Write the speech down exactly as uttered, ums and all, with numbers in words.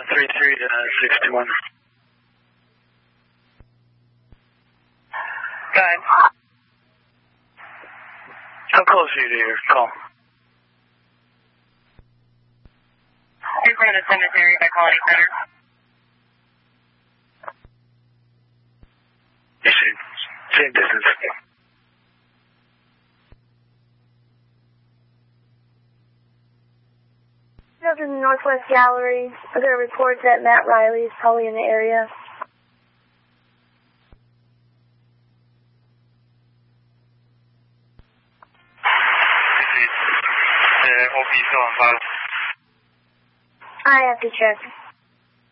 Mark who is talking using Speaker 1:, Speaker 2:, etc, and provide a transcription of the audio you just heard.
Speaker 1: three three to six two one. Go ahead. How close are you to your call?
Speaker 2: In front of the cemetery by Colony Center.
Speaker 1: Same, same distance.
Speaker 3: Go to the Northwest Gallery. I got a report that Matt Riley is probably in the area.
Speaker 2: The O P still on file.
Speaker 3: I have to check.